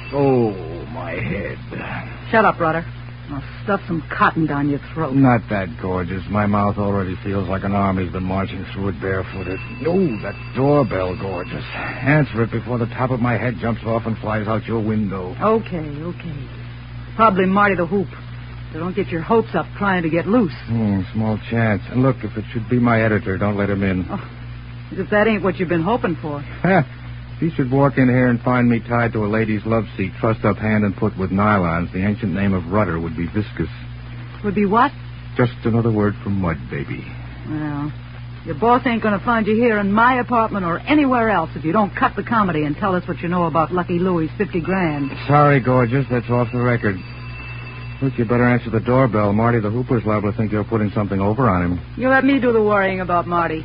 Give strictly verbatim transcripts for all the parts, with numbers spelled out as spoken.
Oh, my head. Shut up, Rudder. I'll stuff some cotton down your throat. Not that gorgeous. My mouth already feels like an army's been marching through it barefooted. Oh, that doorbell, gorgeous. Answer it before the top of my head jumps off and flies out your window. Okay, okay. Probably Marty the Hoop. So don't get your hopes up trying to get loose. Hmm, small chance. And look, if it should be my editor, don't let him in. Oh, if that ain't what you've been hoping for. If he should walk in here and find me tied to a lady's love seat, trussed up hand and foot with nylons, the ancient name of Rudder would be viscous. Would be what? Just another word for mud, baby. Well, your boss ain't going to find you here in my apartment or anywhere else if you don't cut the comedy and tell us what you know about Lucky Louie's fifty grand. Sorry, gorgeous. That's off the record. Look, you better answer the doorbell. Marty the Hooper's liable to think you're putting something over on him. You let me do the worrying about Marty.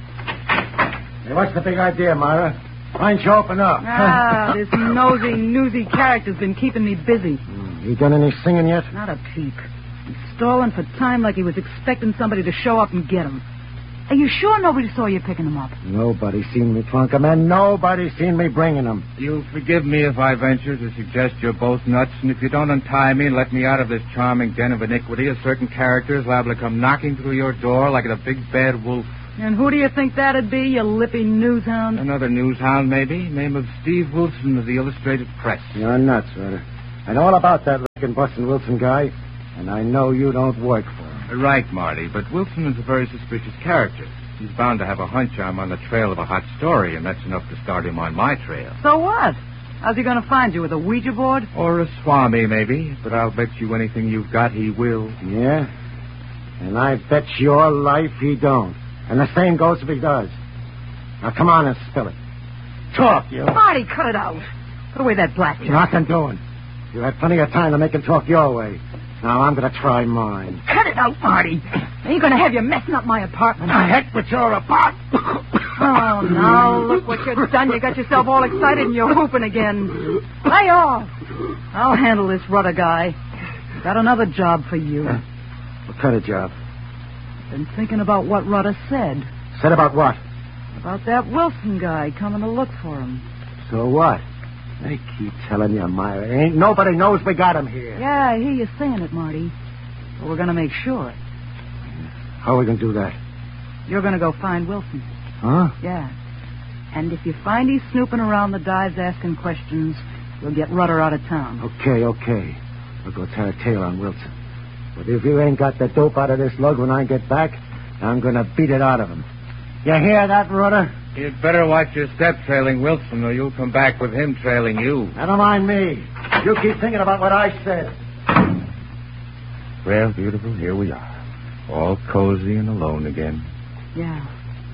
Hey, what's the big idea, Myra? Why don't you open up? Ah, this nosy, newsy character's been keeping me busy. Hmm, you done any singing yet? Not a peep. He's stalling for time like he was expecting somebody to show up and get him. Are you sure nobody saw you picking him up? Nobody seen me trunk him, and nobody seen me bringing him. You'll forgive me if I venture to suggest you're both nuts, and if you don't untie me and let me out of this charming den of iniquity, a certain character is liable to come knocking through your door like a big bad wolf. And who do you think that'd be, you lippy newshound? Another newshound, maybe. Name of Steve Wilson of the Illustrated Press. You're nuts, Rudder. I know all about that Lincoln Bustin' Wilson guy, and I know you don't work for him. Right, Marty, but Wilson is a very suspicious character. He's bound to have a hunch I'm on the trail of a hot story, and that's enough to start him on my trail. So what? How's he going to find you, with a Ouija board? Or a swami, maybe. But I'll bet you anything you've got he will. Yeah? And I bet your life he don't. And the same goes if he does. Now, come on and spill it. Talk, you. Marty, cut it out. Put away that blackjack. Nothing doing. You had plenty of time to make him talk your way. Now, I'm going to try mine. Cut it out, Marty. I ain't going to have you messing up my apartment. The heck with your apartment. Oh, now, look what you've done. You got yourself all excited and you're whooping again. Lay off. I'll handle this Rudder guy. Got another job for you. Uh, what kind of job? Been thinking about what Rudder said. Said about what? About that Wilson guy coming to look for him. So what? I keep telling you, Myra, ain't nobody knows we got him here. Yeah, I hear you saying it, Marty. But we're going to make sure. How are we going to do that? You're going to go find Wilson. Huh? Yeah. And if you find he's snooping around the dives asking questions, we'll get Rudder out of town. Okay, okay. We'll go tear a tail on Wilson. But if you ain't got the dope out of this lug when I get back, I'm going to beat it out of him. You hear that, Rudder? You'd better watch your step trailing Wilson, or you'll come back with him trailing you. Never mind me. You keep thinking about what I said. Well, beautiful, here we are. All cozy and alone again. Yeah.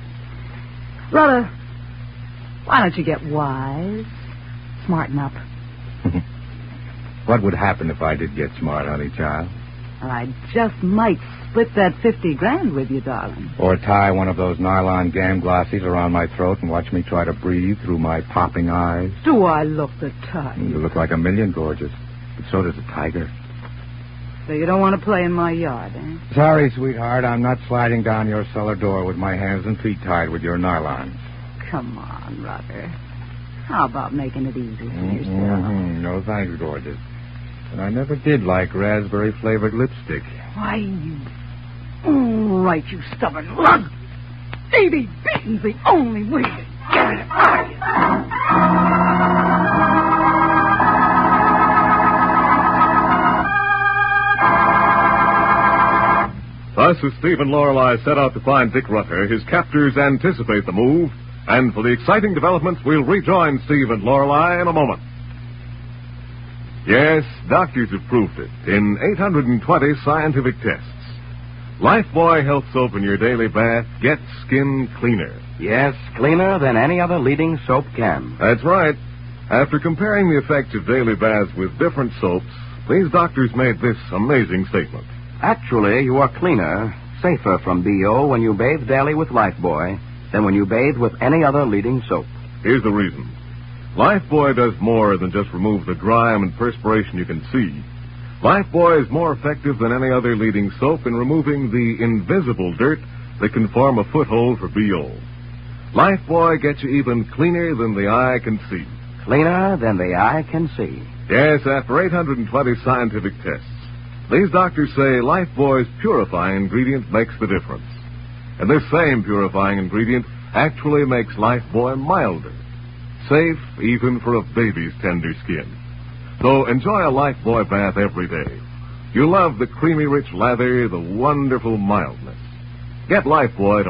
Rudder, why don't you get wise? Smarten up. What would happen if I did get smart, honey child? I just might split that fifty grand with you, darling. Or tie one of those nylon gam glossies around my throat and watch me try to breathe through my popping eyes. Do I look the type? You look like a million, gorgeous. But so does a tiger. So you don't want to play in my yard, eh? Sorry, sweetheart. I'm not sliding down your cellar door with my hands and feet tied with your nylons. Come on, Rudder. How about making it easy for Mm-hmm. yourself? No thanks, gorgeous. And I never did like raspberry-flavored lipstick. Why, you... All right, you stubborn lug. Baby beating's the only way to get it out of you. Thus, as Steve and Lorelei set out to find Dick Rudder, his captors anticipate the move, and for the exciting developments, we'll rejoin Steve and Lorelei in a moment. Yes, doctors have proved it in eight hundred twenty scientific tests. Lifebuoy Health Soap in your daily bath gets skin cleaner. Yes, cleaner than any other leading soap can. That's right. After comparing the effects of daily baths with different soaps, these doctors made this amazing statement. Actually, you are cleaner, safer from B O when you bathe daily with Lifebuoy than when you bathe with any other leading soap. Here's the reason. Lifebuoy does more than just remove the grime and perspiration you can see. Lifebuoy is more effective than any other leading soap in removing the invisible dirt that can form a foothold for B O. Lifebuoy gets you even cleaner than the eye can see. Cleaner than the eye can see. Yes, after eight hundred twenty scientific tests, these doctors say Lifebuoy's purifying ingredient makes the difference. And this same purifying ingredient actually makes Lifebuoy milder, safe even for a baby's tender skin. So enjoy a Lifebuoy bath every day. You'll love the creamy rich lather, the wonderful mildness. Get Lifebuoy